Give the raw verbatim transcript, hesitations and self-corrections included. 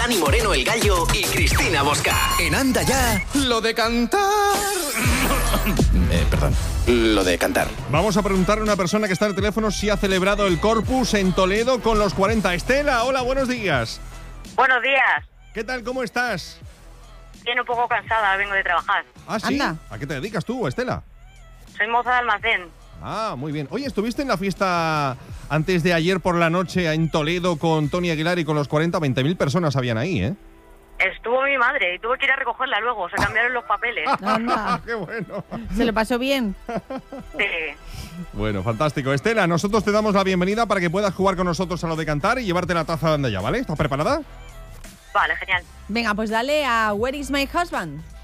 Dani Moreno el Gallo y Cristina Bosca. En Anda Ya, lo de cantar. eh, perdón, lo de cantar. Vamos a preguntarle a una persona que está en el teléfono si ha celebrado el Corpus en Toledo con los cuarenta. Estela, hola, buenos días. Buenos días. ¿Qué tal, cómo estás? Bien, un poco cansada, vengo de trabajar. Ah, ¿sí? Anda. ¿A qué te dedicas tú, Estela? Soy moza de almacén. Ah, muy bien. Oye, ¿estuviste en la fiesta antes de ayer por la noche en Toledo con Tony Aguilar y con los cuarenta? veinte mil personas habían ahí, ¿eh? Estuvo mi madre y tuve que ir a recogerla luego, se cambiaron los papeles. Anda. ¡Qué bueno! ¿Se lo pasó bien? Sí. Bueno, fantástico. Estela, nosotros te damos la bienvenida para que puedas jugar con nosotros a lo de cantar y llevarte la taza de Anda Ya, ¿vale? ¿Estás preparada? Vale, genial. Venga, pues dale a Where is my husband?